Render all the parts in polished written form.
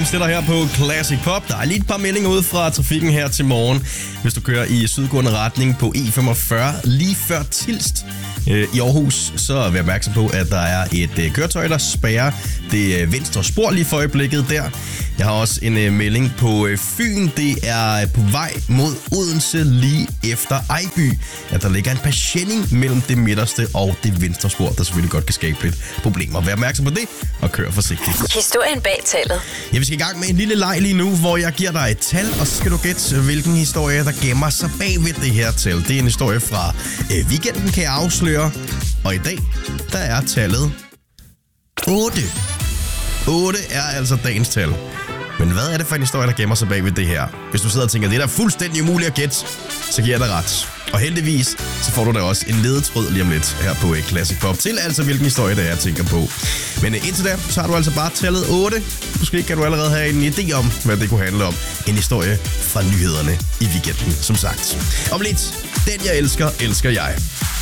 Adams stiller her på Classic Pop. Der er lige et par meldinger ud fra trafikken her til morgen. Hvis du kører i sydgående retning på E45 lige før Tilst i Aarhus, så er vi opmærksom på, at der er et køretøj, der spærrer det venstre spor lige for øjeblikket der. Jeg har også en melding på Fyn. Det er på vej mod Odense lige efter Ejby, at der ligger en patienning mellem det midterste og det venstre spor, der selvfølgelig godt kan skabe lidt problemer. Vær opmærksom på det og kør forsigtigt. Historien bag tallet. Ja, vi skal i gang med en lille leg lige nu, hvor jeg giver dig et tal, og så skal du gætte, hvilken historie, der gemmer sig bag ved det her tal. Det er en historie fra weekenden, kan jeg afsløre. Og i dag, der er tallet 8. 8 er altså dagens tal. Men hvad er det for en historie, der gemmer sig bag ved det her? Hvis du sidder og tænker, det er da fuldstændig umuligt at gætte, så giver jeg dig ret. Og heldigvis, så får du da også en ledetråd lige om lidt her på Classic Pop til altså hvilken historie det er, jeg tænker på. Men indtil da, så har du altså bare tallet 8. Måske kan du allerede have en idé om, hvad det kunne handle om. En historie fra nyhederne i weekenden, som sagt. Om lidt, den jeg elsker, elsker jeg.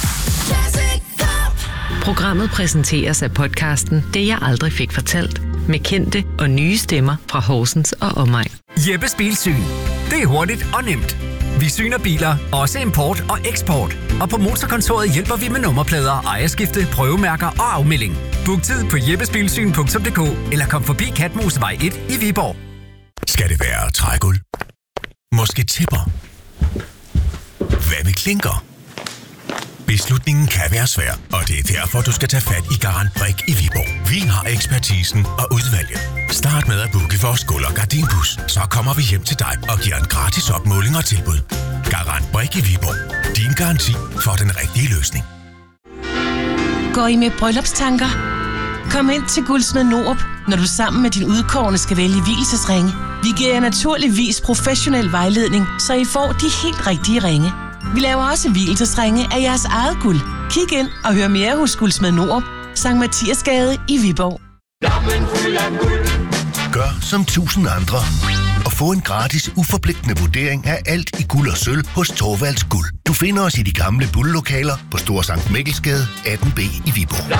Programmet præsenteres af podcasten Det jeg aldrig fik fortalt, med kendte og nye stemmer fra Horsens og omegn. Jeppes Bilsyn. Det er hurtigt og nemt. Vi syner biler, også import og eksport. Og på Motorkontoret hjælper vi med nummerplader, ejerskifte, prøvemærker og afmelding. Book tid på jeppesbilsyn.dk eller kom forbi Katmosvej 1 i Viborg. Skal det være trægulv? Måske tæpper? Hvad med klinker? Beslutningen kan være svær, og det er derfor, du skal tage fat i Garant Brik i Viborg. Vi har ekspertisen og udvalget. Start med at booke vores gulv- og gardinbus, så kommer vi hjem til dig og giver en gratis opmåling og tilbud. Garant Brik i Viborg. Din garanti for den rigtige løsning. Går I med bryllupstanker? Kom ind til Guldsmed Nord, når du sammen med din udkårne skal vælge vielsesringe. Vi giver jer naturligvis professionel vejledning, så I får de helt rigtige ringe. Vi laver også vielsesringe af jeres eget guld. Kig ind og hør mere hos Guldsmed Nord, Sankt Mathiasgade i Viborg. Gør som 1000 andre og få en gratis, uforpligtende vurdering af alt i guld og sølv hos Thorvalds Guld. Du finder os i de gamle buldlokaler på Store Sankt Mikkelsgade 18B i Viborg.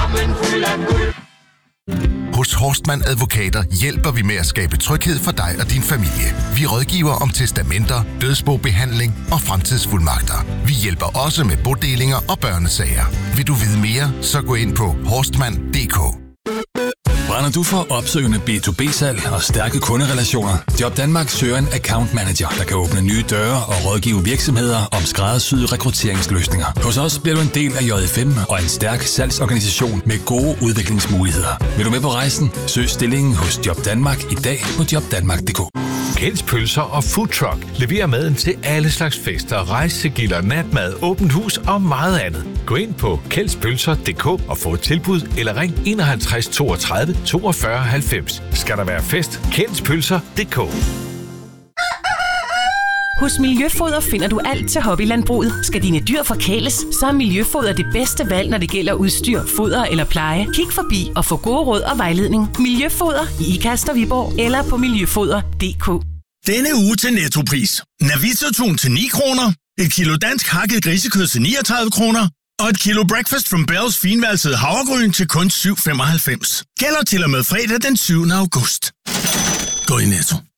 Hos Horstmann Advokater hjælper vi med at skabe tryghed for dig og din familie. Vi rådgiver om testamenter, dødsbobehandling og fremtidsfuldmagter. Vi hjælper også med bodelinger og børnesager. Vil du vide mere, så gå ind på horstmann.dk. Brænder du for opsøgende B2B-salg og stærke kunderelationer? Job Danmark søger en account manager, der kan åbne nye døre og rådgive virksomheder om skræddersyede rekrutteringsløsninger. Hos os bliver du en del af JFM og en stærk salgsorganisation med gode udviklingsmuligheder. Vil du med på rejsen? Søg stillingen hos Job Danmark i dag på jobdanmark.dk. Kjelds Pølser og Food Truck leverer maden til alle slags fester, rejsegilder, natmad, åbent hus og meget andet. Gå ind på kjeldspølser.dk og få et tilbud eller ring 51 32 42 90. Skal der være fest? Kjeldspølser.dk. Hos Miljøfoder finder du alt til hobbylandbruget. Skal dine dyr forkæles, så er Miljøfoder det bedste valg, når det gælder udstyr, foder eller pleje. Kig forbi og få gode råd og vejledning. Miljøfoder i Ikast og Viborg eller på miljøfoder.dk. Denne uge til Nettopris. Navito-tun til 9 kroner, et kilo dansk hakket grisekød til 39 kroner og et kilo Breakfast from Bells finvalsede havregryn til kun 7,95. Gælder til og med fredag den 7. august. Gå i Netto.